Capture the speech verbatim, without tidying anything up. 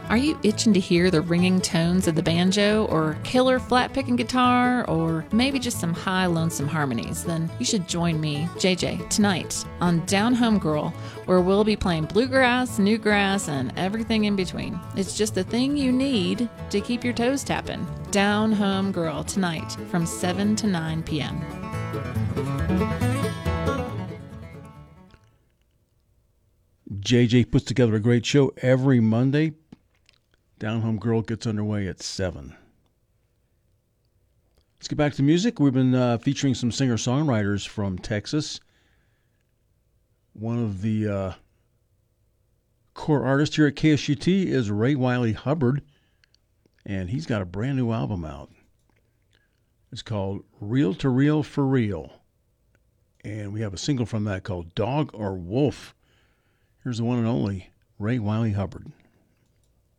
Are you itching to hear the ringing tones of the banjo, or killer flat picking guitar, or maybe just some high lonesome harmonies? Then you should join me, J J, tonight on Down Home Girl, where we'll be playing bluegrass, newgrass, and everything in between. It's just the thing you need to keep your toes tapping. Down Home Girl tonight from seven to nine p.m. J J puts together a great show every Monday. Down Home Girl gets underway at seven. Let's get back to music. We've been uh, featuring some singer-songwriters from Texas. One of the uh, core artists here at K S U T is Ray Wiley Hubbard, and he's got a brand new album out. It's called Reel to Reel for Real, and we have a single from that called Dog or Wolf. Here's the one and only Ray Wiley Hubbard.